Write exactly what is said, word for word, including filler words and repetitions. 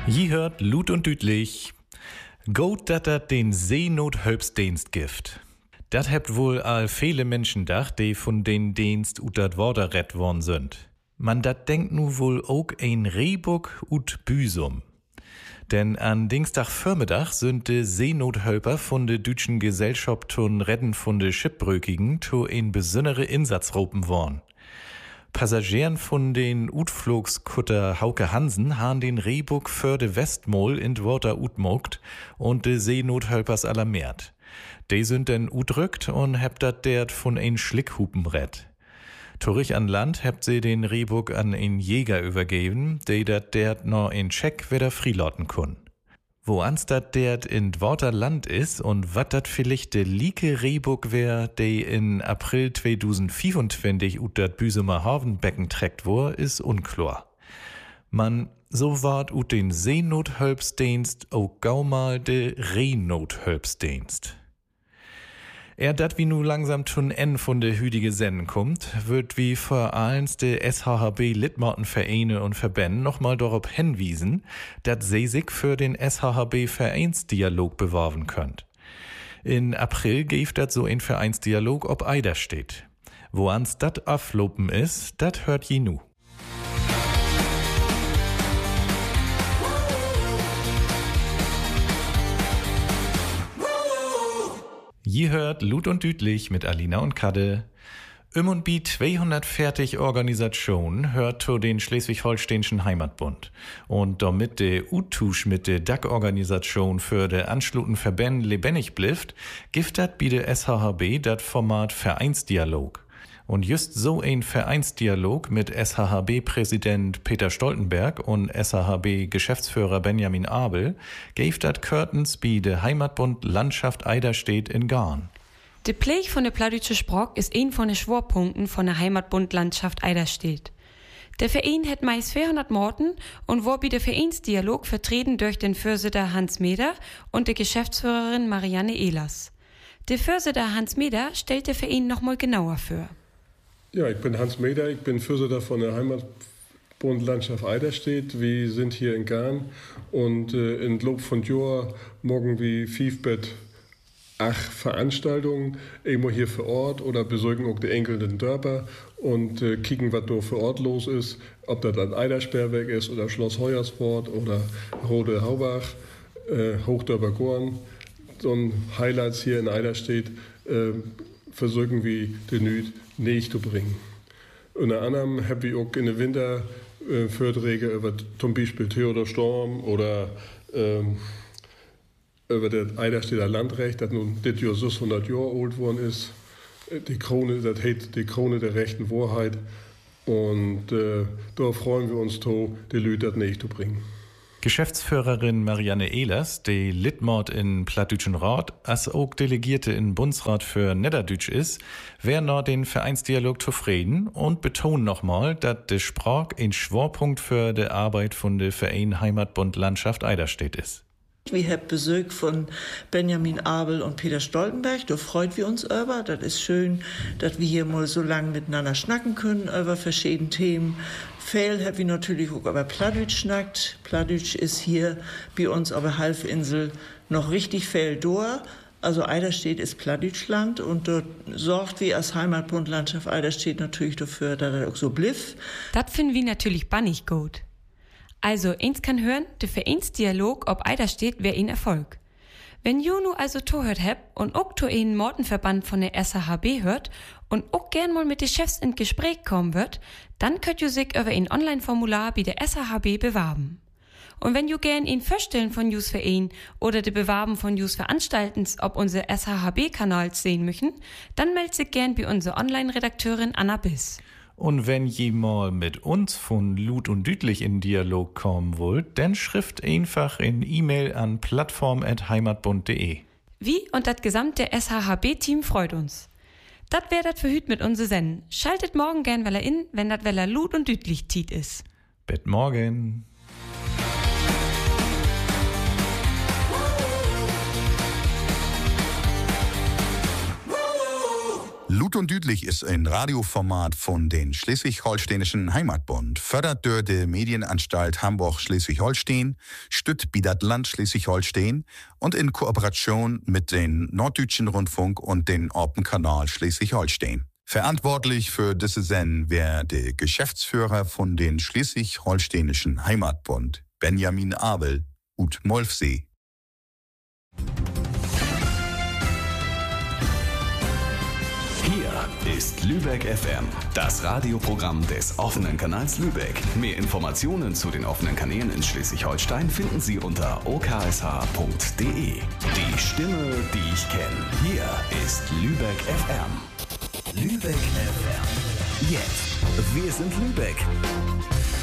Je hört Lut und Dütlich. Gut, dat dat den Seenothölpsdienst gift. Dat hebt wohl all viele Menschen dacht, die von den Dienst ut dat Worder rett worden sind. Man dat denkt nu wohl ook ein Rehbuck ut Büsum. Denn an Dienstagvormittag sind de Seenothölper von de deutschen Gesellschaft tun Retten von de Schiffbrökigen to ein besondere Insatzropen worn. Passagieren von den Utflugskutter Hauke Hansen han den Rehbuck für de Westmol in Water utmogt und de Seenothölpers alarmiert. De sind denn utrückt und hebt dat dert von ein Schlickhupen rett. Torich an Land hebt sie den Rehbuck an ein Jäger übergeben, de dat dert no in Check wieder frilotten kun. Wo ans dat dert in Water Land is und wat dat vielleicht de lieke Rehbuck wär, de in April zweitausendfünfundzwanzig ut dat Büsumer Havenbecken trägt wor, is unklar. Man, so ward ut den Seenothölpsdienst auch gau mal de Rehnothölpsdienst. Er dat wie nu langsam tun en von de hüdige Sennen kommt, wird wie vor allens de S H H B-Litmorten-Vereine und Verbänden nochmal darauf hinwiesen, dat sie sich für den S H H B-Vereinsdialog bewerben könnt. In April geft dat so ein Vereinsdialog ob Eider steht. Wo ans dat aflopen is, dat hört je nu. Je hört Lut und Dütlich mit Alina und Kadde. Um und bi zweihundertvierzig Organisationen hört zu den Schleswig-Holsteinischen Heimatbund. Und damit de Utusch mit de D A G-Organisation für de anschluten Verbänden lebendig blifft, gibt dat bi de S H H B dat Format Vereinsdialog. Und just so ein Vereinsdialog mit S H H B-Präsident Peter Stoltenberg und S H H B-Geschäftsführer Benjamin Abel gave dat Curtains bi de Heimatbund Landschaft Eiderstedt in Garn. De Pflege von der Plattdeutsche Sprach ist ein von den Schwerpunkten von der Heimatbund Landschaft Eiderstedt. Der Verein hat meist vierhundert Morten und war bi der Vereinsdialog vertreten durch den Vorsitter Hans Meder und die Geschäftsführerin Marianne Ehlers. Der Vorsitter Hans Meder stellt der Verein nochmal genauer vor. Ja, ich bin Hans Meder, ich bin Vorsitter von der Heimatbund Landschaft Eiderstedt. Wir sind hier in Garn und äh, in Lob von Jahr morgen wie Fiefbett ach Veranstaltungen, immer hier vor Ort oder besuchen auch die enkelnden Dörper und äh, kicken, was da vor Ort los ist, ob das ein Eidersperrweg ist oder Schloss Hoyersfort oder Rode Haubach, äh, Hochdörper Gorn. So ein Highlights hier in Eiderstedt äh, versuchen wir den Nüt nicht zu bringen. Unter anderem habe ich auch in den Winter äh, Vorträge über zum Beispiel Theodor Storm oder ähm, über das Eiderstedter Landrecht, das nun das Jahr sechshundert Jahre alt worden ist. Die Krone, das heißt die Krone der rechten Wahrheit. Und äh, da freuen wir uns, to, die Leute das nicht zu bringen. Geschäftsführerin Marianne Ehlers, die Litmord in Plattdütschen Rat, als auch Delegierte in Bundesrat für Niederdütsch ist, wären noch den Vereinsdialog zufrieden und betonen nochmal, dass der Sprach ein Schwerpunkt für die Arbeit von der Verein Heimatbund Landschaft Eiderstedt ist. Wir haben Besuch von Benjamin Abel und Peter Stoltenberg, da freuen wir uns über. Das ist schön, dass wir hier mal so lange miteinander schnacken können über verschiedene Themen. Viel haben wir natürlich auch über Plattdeutsch schnackt. Plattdeutsch ist hier bei uns auf der Halbinsel noch richtig viel da. Also Eiderstedt ist Plattdeutschland und dort sorgt wir als Heimatbund Landschaft Eiderstedt natürlich dafür, dass das auch so bliff. Das finden wir natürlich bannig gut. Also, eins kann hören, der Vereinsdialog ob Eiderstedt wär ein Erfolg. Wenn ihr nu also zuhört habt und auch zu einen Mortenverband von der S H H B hört und auch gern mal mit den Chefs in Gespräch kommen wird, dann könnt ihr sich über ein Online-Formular bei der S H H B bewerben. Und wenn ihr gern ein Vorstellen von Jus Verein oder die Bewerben von Jus Veranstaltens ob unsere S H H B-Kanals sehen möchten, dann meldet sich gern bei unserer Online-Redakteurin Anna Biss. Und wenn je mal mit uns von Lut und Dütlich in Dialog kommen wollt, dann schrift einfach in E-Mail an plattform at heimatbund punkt de. Wie und das gesamte S H H B-Team freut uns. Das wär dat für hüt mit unse Senden. Schaltet morgen gern weller in, wenn dat weller Lut und Dütlich tiet is. Bis morgen. Lut und Düdlich ist ein Radioformat von den Schleswig-Holsteinischen Heimatbund, fördert durch die Medienanstalt Hamburg-Schleswig-Holstein, stützt bi dat Land Schleswig-Holstein und in Kooperation mit den Norddeutschen Rundfunk und den Orpenkanal Schleswig-Holstein. Verantwortlich für diese Sendung wäre der Geschäftsführer von den Schleswig-Holsteinischen Heimatbund, Benjamin Abel, ut Molfsee. Hier ist Lübeck F M, das Radioprogramm des offenen Kanals Lübeck. Mehr Informationen zu den offenen Kanälen in Schleswig-Holstein finden Sie unter o k s h punkt d e. Die Stimme, die ich kenne. Hier ist Lübeck F M. Lübeck F M. Jetzt. Wir sind Lübeck.